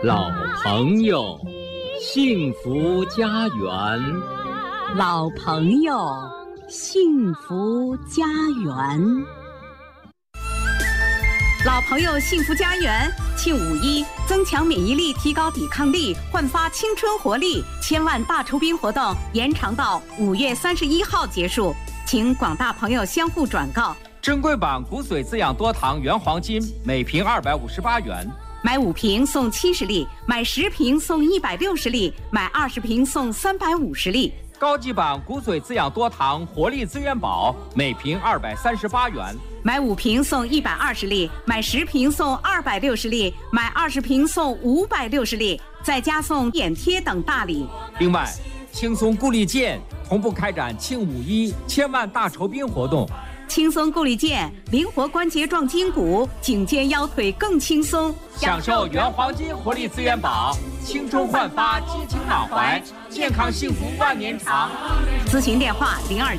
老朋友，幸福家园。 老朋友，幸福家园。老朋友幸福家园庆5·1，增强免疫力，提高抵抗力，焕发青春活力。千万大酬宾活动延长到5月31号结束，请广大朋友相互转告。 珍贵版骨髓滋养多糖原黄金每瓶258元， 买5瓶送70粒，买10瓶送160粒，买20瓶送350粒。 高级版骨髓滋养多糖活力资源宝每瓶238元， 买5瓶送120粒，买10瓶送260粒，买20瓶送560粒，再加送眼贴等大礼。 另外，轻松固力健同步开展庆5·1千万大酬宾活动。 轻松固力健，灵活关节壮筋骨，颈肩腰腿更轻松。 享受原黄金活力资源宝，青春焕发，激情满怀，健康幸福万年长。 咨询电话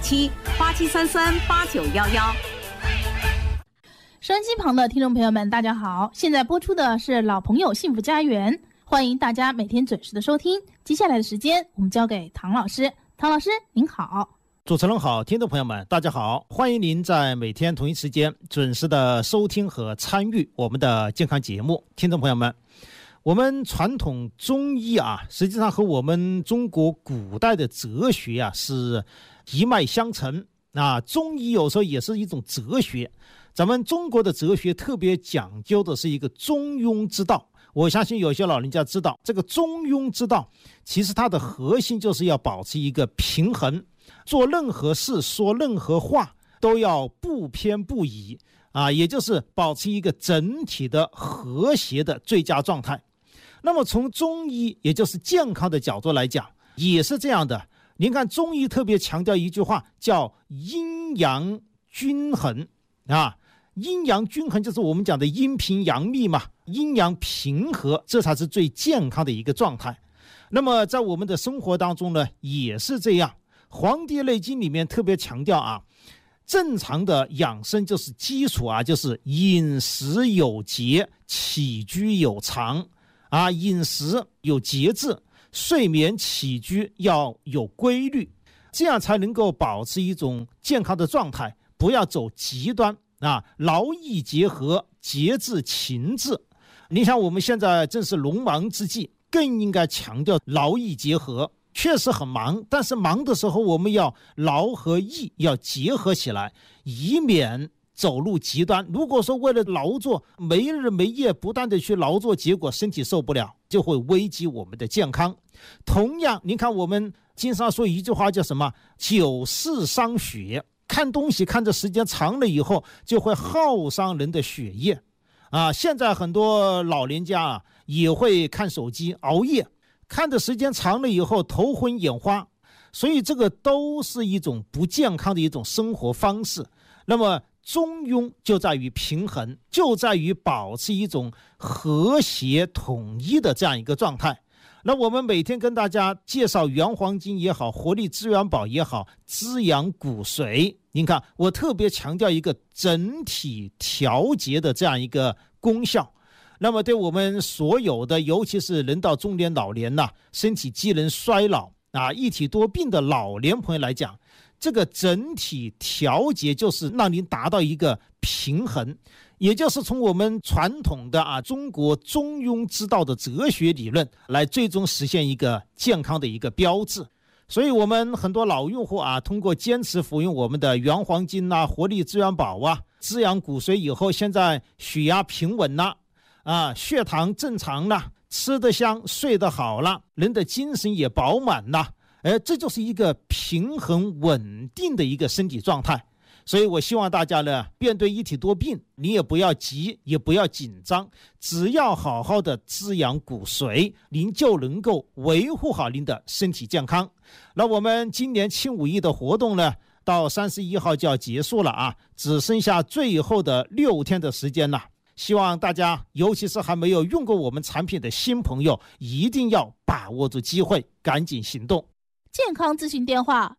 027-8733-8911。 收音机旁的听众朋友们，大家好，现在播出的是老朋友幸福家园，欢迎大家每天准时的收听。接下来的时间，我们交给唐老师。唐老师，您好。 主持人好，听众朋友们大家好，欢迎您在每天同一时间准时的收听和参与我们的健康节目。听众朋友们，我们传统中医实际上和我们中国古代的哲学是一脉相承中医有时候也是一种哲学。咱们中国的哲学特别讲究的是一个中庸之道，我相信有些老人家知道，这个中庸之道其实它的核心就是要保持一个平衡，做任何事说任何话都要不偏不倚也就是保持一个整体的和谐的最佳状态。那么从中医也就是健康的角度来讲也是这样的。您看中医特别强调一句话叫阴阳均衡阴阳均衡就是我们讲的阴平阳密嘛，阴阳平和，这才是最健康的一个状态。那么在我们的生活当中呢也是这样，黄帝内经里面特别强调正常的养生就是基础就是饮食有节，起居有常饮食有节制，睡眠起居要有规律，这样才能够保持一种健康的状态，不要走极端劳逸结合，节制情志。你想我们现在正是农忙之际，更应该强调劳逸结合。确实很忙，但是忙的时候我们要劳和逸要结合起来，以免走入极端。如果说为了劳作没日没夜不断的去劳作，结果身体受不了，就会危及我们的健康。同样你看我们经常说一句话叫什么，久视伤血，看东西看的时间长了以后就会耗伤人的血液现在很多老年家也会看手机熬夜，看的时间长了以后头昏眼花，所以这个都是一种不健康的一种生活方式。那么中庸就在于平衡，就在于保持一种和谐统一的这样一个状态。那我们每天跟大家介绍原黄金也好，活力资源宝也好，滋养骨髓，您看我特别强调一个整体调节的这样一个功效。那么对我们所有的尤其是人到中年老年身体机能衰老一体多病的老年朋友来讲，这个整体调节就是让您达到一个平衡，也就是从我们传统的中国中庸之道的哲学理论来最终实现一个健康的一个标志。所以我们很多老用户通过坚持服用我们的原黄金活力资源宝滋养骨髓以后，现在血压平稳了血糖正常了，吃得香，睡得好了，人的精神也饱满了，这就是一个平衡稳定的一个身体状态。所以我希望大家呢，面对一体多病，你也不要急，也不要紧张，只要好好的滋养骨髓，您就能够维护好您的身体健康。那我们今年庆5·1的活动呢，到31号就要结束了只剩下最后的6天的时间了。希望大家尤其是还没有用过我们产品的新朋友，一定要把握住机会，赶紧行动。 健康咨询电话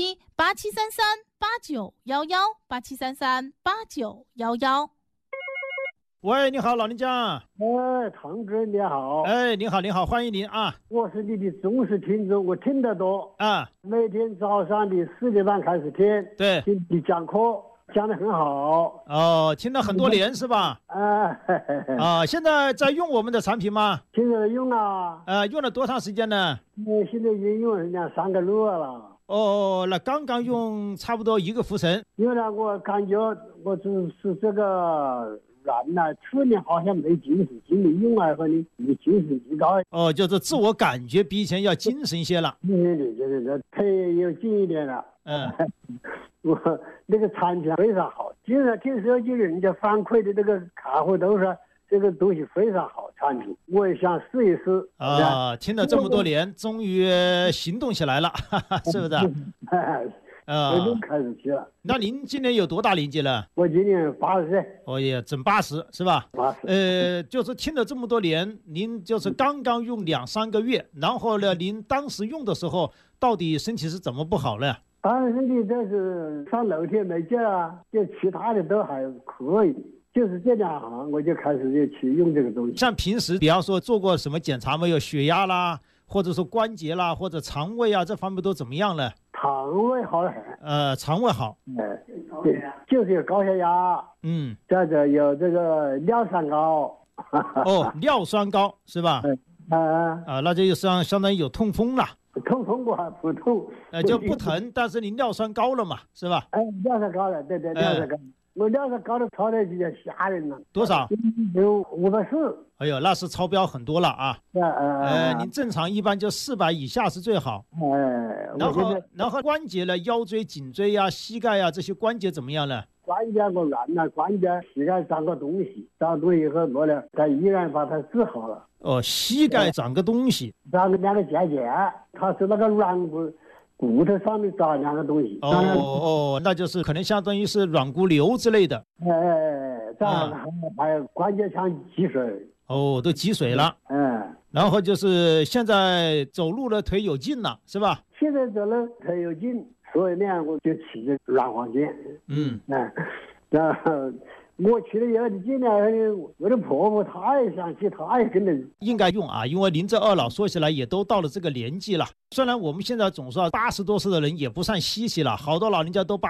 027-8733-8911 8733-8911。 喂，你好，老人家。 唐哥你好。 你好，你好，欢迎您啊。 我是你的忠实听众，我听得多啊。 每天早上的4点半开始听， 对， 听你讲课讲得很好。 哦，听了很多年是吧？现在在用我们的产品吗？ 现在用啊。 用了多长时间呢？ 现在已经用了2-3个月了。 那刚刚用差不多1个浮神。 因为呢，我感觉我是这个人呢，去年好像没精神，今年用了后呢，精神提高。 就是自我感觉比以前要精神一些了。 就是腿有劲一点了。我那个产品非常好，经常听手机人家反馈的这个客户都说这个东西非常好，产品我也想试一试。 听了这么多年，终于行动起来了，是不是？ 我就开始去了。 那您今年有多大年纪了？ 我今年80岁。 也整80是吧 ？80。 就是听了这么多年，您就是刚刚用2-3个月，然后呢，您当时用的时候，到底身体是怎么不好呢？ 当然身体这是上楼梯没劲啊，就其他的都还可以。就是这2行，我就开始就去用这个东西。 像平时，比方说做过什么检查没有？血压啦，或者说关节啦，或者肠胃啊，这方面都怎么样呢？ 肠胃好得很。 肠胃好。 对，就是有高血压。再者有这个尿酸高。 尿酸高是吧？那就相当于有痛风了。 痛风我还不痛。 就不疼，但是你尿酸高了嘛，是吧？ 尿酸高了，对，尿酸高。我尿酸高的超的比较吓人了。 多少？ 有540。 哎呦，那是超标很多了啊！您正常一般就400以下是最好。然后关节呢，腰椎、颈椎呀、膝盖呀这些关节怎么样呢？ 关节我软了，关节膝盖长个东西，长东西以后我呢，在医院把它治好了。 膝盖长个东西， 长个2个结节，它是那个软骨头上面长2个东西。 那就是可能相当于是软骨瘤之类的。 还有关节腔积水。 都积水了。然后就是现在走路的腿有劲了，是吧？ 现在走了腿有劲，所以呢，我就骑着软黄金。然后我去了以后，今年我的婆婆她也想去，她也跟着。 应该用啊，因为您这2老说起来也都到了这个年纪了。虽然我们现在总说80多岁的人也不算稀奇了，好多老人家都